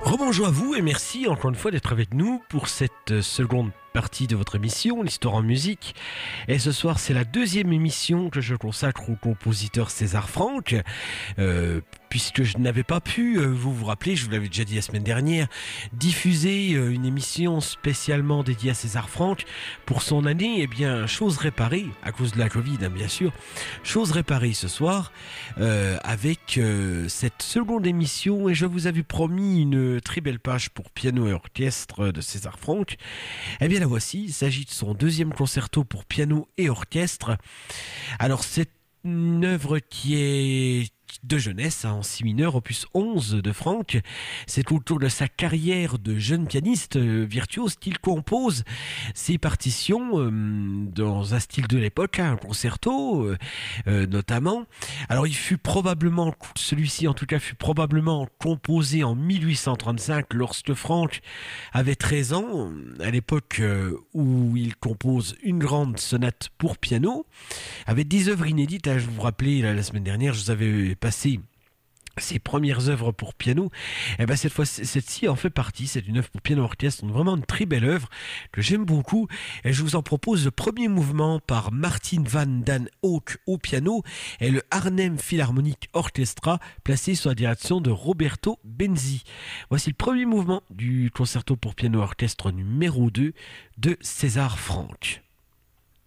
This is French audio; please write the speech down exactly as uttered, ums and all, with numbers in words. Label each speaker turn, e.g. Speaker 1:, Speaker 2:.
Speaker 1: Rebonjour à vous et merci encore une fois d'être avec nous pour cette seconde partie de votre émission, l'histoire en musique. Et ce soir, c'est la deuxième émission que je consacre au compositeur César Franck, euh, puisque je n'avais pas pu, euh, vous vous rappelez, je vous l'avais déjà dit la semaine dernière, diffuser euh, une émission spécialement dédiée à César Franck pour son année. Eh bien, chose réparée, à cause de la Covid, hein, bien sûr, chose réparée ce soir, euh, avec euh, cette seconde émission, et je vous avais promis une très belle page pour piano et orchestre de César Franck. Eh bien, la voici, il s'agit de son deuxième concerto pour piano et orchestre. Alors, c'est une œuvre qui est de jeunesse, hein, en si mineur, opus onze de Franck. C'est autour de sa carrière de jeune pianiste euh, virtuose qu'il compose ses partitions euh, dans un style de l'époque, hein, un concerto euh, euh, notamment. Alors il fut probablement, celui-ci en tout cas fut probablement composé en mille huit cent trente-cinq lorsque Franck avait treize ans, à l'époque euh, où il compose une grande sonate pour piano, avec des œuvres inédites. Hein, je vous rappelais la, la semaine dernière, je vous avais passé ses premières œuvres pour piano. Et ben cette fois, cette-ci en fait partie. C'est une œuvre pour piano orchestre, vraiment une très belle œuvre que j'aime beaucoup. Et je vous en propose le premier mouvement par Martin van den Hauck au piano et le Arnhem Philharmonic Orchestra placé sous la direction de Roberto Benzi. Voici le premier mouvement du concerto pour piano orchestre numéro deux de César Franck.